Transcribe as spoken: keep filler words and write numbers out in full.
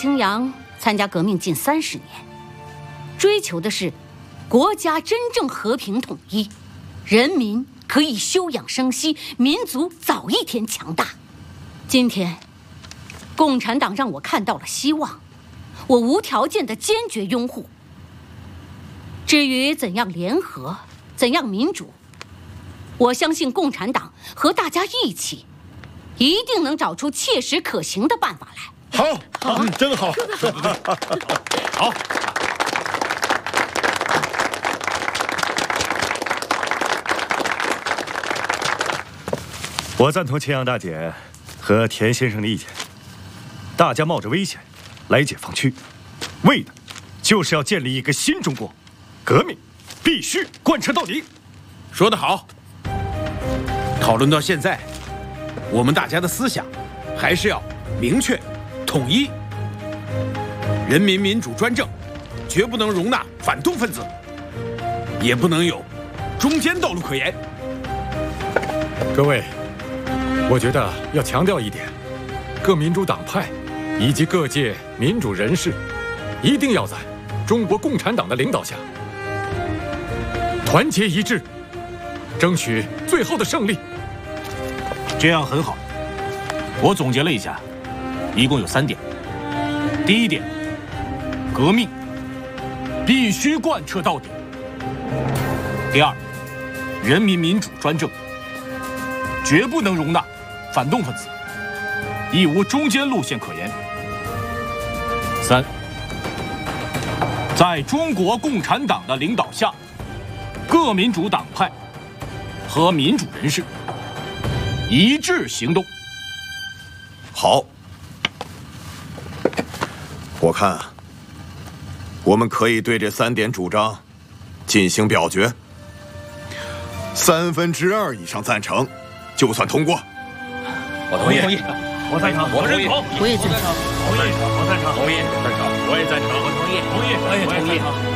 青阳参加革命近三十年，追求的是国家真正和平统一，人民可以休养生息，民族早一天强大。今天，共产党让我看到了希望，我无条件的坚决拥护。至于怎样联合，怎样民主，我相信共产党和大家一起，一定能找出切实可行的办法来。 好，好，嗯，真好，好。 我赞同青阳大姐和田先生的意见，大家冒着危险来解放区，为的就是要建立一个新中国，革命必须贯彻到底。 说得好。讨论到现在，我们大家的思想还是要明确、统一。人民民主专政，绝不能容纳反动分子，也不能有中间道路可言。 各位，我觉得要强调一点，各民主党派以及各界民主人士，一定要在中国共产党的领导下，团结一致，争取最后的胜利。 这样很好。我总结了一下，一共有三点。第一点，革命必须贯彻到底。第二，人民民主专政，绝不能容纳反动分子，亦无中间路线可言。三，在中国共产党的领导下，各民主党派和民主人士一致行动。 好，我看啊，我们可以对这三点主张进行表决，三分之二以上赞成，就算通过。 我同意， 同意， 我赞成，我认同， 我也赞成， 我赞成，我赞成，同意，赞成，我也赞成，我同意，同意，我也同意。